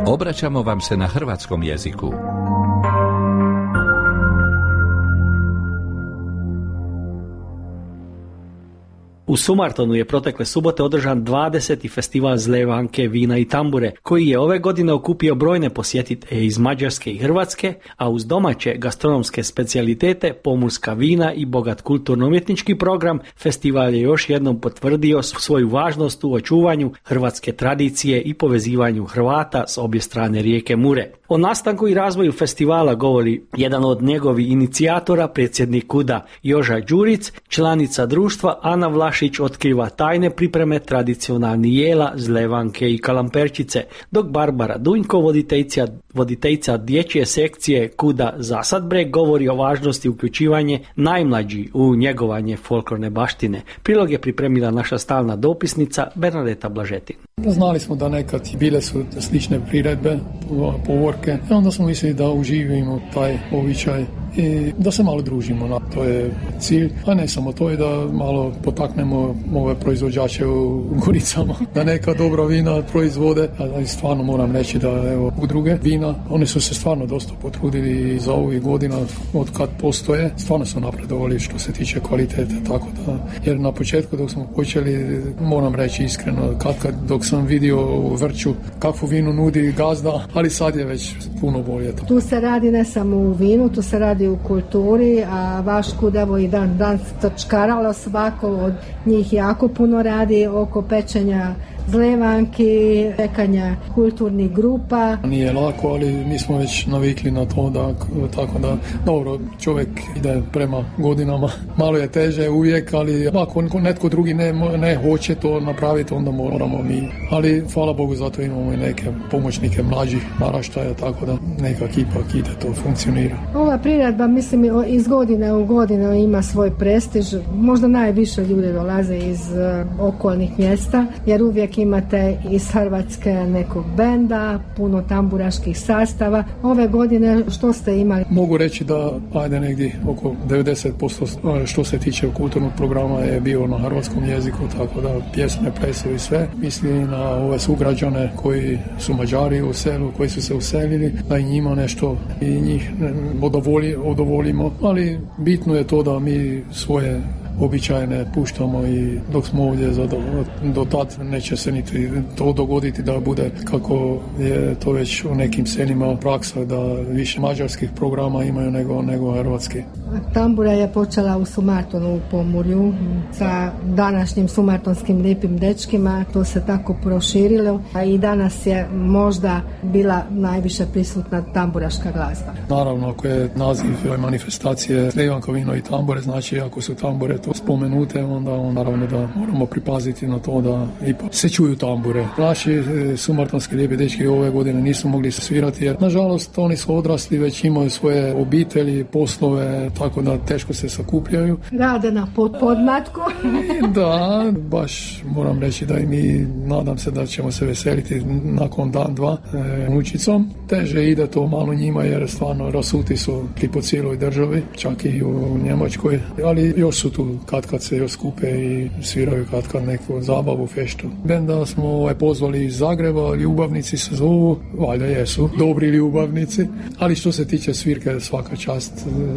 Obraćamo vam se na hrvatskom jeziku. U Sumartonu je protekle subote održan 20. festival Zlevanke, vina i tambure, koji je ove godine okupio brojne posjetitelje iz Mađarske i Hrvatske, a uz domaće gastronomske specijalitete, pomorska vina i bogat kulturno-umjetnički program, festival je još jednom potvrdio svoju važnost u očuvanju hrvatske tradicije i povezivanju Hrvata s obje strane rijeke Mure. O nastanku i razvoju festivala govori jedan od njegovih inicijatora, predsjednik KUD-a Joža Đurić, članica društva Ana Vlašić otkriva tajne pripreme tradicionalnih jela, zlevanke i kalamperčice, dok Barbara Dunjko, voditeljica dječje sekcije KUD-a Zasadbreg, govori o važnosti uključivanja najmlađih u njegovanje folklorne baštine. Prilog je pripremila naša stalna dopisnica Bernadeta Blažetin. Znali smo da nekad bile su slične priredbe, povorke, i onda smo mislili da uživimo taj običaj i da se malo družimo. To je cilj, a ne samo to, je da malo potaknemo ove proizvođače u Goricama, da neka dobra vina proizvode. A stvarno moram reći da evo, udruge vina, oni su se stvarno dosta potrudili za ovih godina od kad postoje. Stvarno su napredovali što se tiče kvalitete, tako da, jer na početku dok smo počeli, moram reći iskreno, dok sam vidio u vrću kakvu vinu nudi gazda, ali sad je već puno bolje. Tu se radi ne samo u vinu, tu se radi u kulturi, a vaš KUD evo i dan točkaralo, svako od njih jako puno radi oko pečenja zlevanki, pekanja kulturnih grupa. Nije lako, ali mi smo već navikli na to, da, tako da dobro, čovjek ide prema godinama. Malo je teže uvijek, ali ako netko drugi ne hoće to napraviti, onda moramo mi. Ali hvala Bogu, zato imamo i neke pomoćnike mlađih naraštaja, tako da nekak ipak ide, to funkcionira. Ova priredba, mislim, iz godine u godinu ima svoj prestiž. Možda najviše ljudi dolaze iz okolnih mjesta, jer uvijek imate iz Hrvatske nekog benda, puno tamburaških sastava. Ove godine što ste imali? Mogu reći da ajde negdje oko 90% što se tiče kulturnog programa je bio na hrvatskom jeziku, tako da pjesme, plesovi i sve. Mislim na ove sugrađane koji su Mađari u selu, koji su se uselili, da i njima nešto i njih odovolimo, ali bitno je to da mi svoje običajne puštamo i dok smo ovdje do tad neće se niti to dogoditi da bude kako je to već u nekim selima praksa, da više mađarskih programa imaju nego hrvatski. Tambura je počela u Sumartonu u Pomurju sa današnjim sumartonskim lijepim dečkima, to se tako proširilo, a i danas je možda bila najviše prisutna tamburaška glazba. Naravno, ako je naziv manifestacije Zlevanka, vino i tambure, znači ako su tambure spomenute, onda naravno da moramo pripaziti na to da ipak se čuju tambure. Naši sumartonski lijepi dečki ove godine nisu mogli se svirati, jer nažalost oni su odrasli, već imaju svoje obitelji, poslove, tako da teško se sakupljaju. Rade na podmlatku. Da, baš moram reći da i mi nadam se da ćemo se veseliti nakon dan, dva unučicom. Teže ide to malo njima, jer stvarno rasuti su po cijeloj državi, čak i u Njemačkoj, ali još su tu kad se još skupe i sviraju kad neku zabavu, feštu. Benda smo pozvali iz Zagreba, ljubavnici se zovu, valjda jesu, dobri ljubavnici, ali što se tiče svirke, svaka čast,